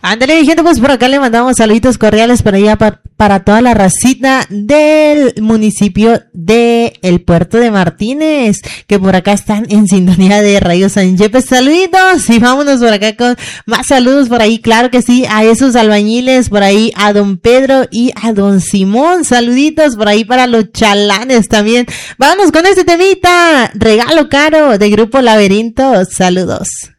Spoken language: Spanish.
Ándale, mi gente, pues por acá le mandamos saluditos cordiales para allá, para toda la racita del municipio de El Puerto de Martínez, que por acá están en sintonía de Radio San Yepes. Saluditos y vámonos por acá con más saludos por ahí, claro que sí, a esos albañiles por ahí, a don Pedro y a don Simón. Saluditos por ahí para los chalanes también. Vámonos con este temita, Regalo Caro de Grupo Laberinto. Saludos.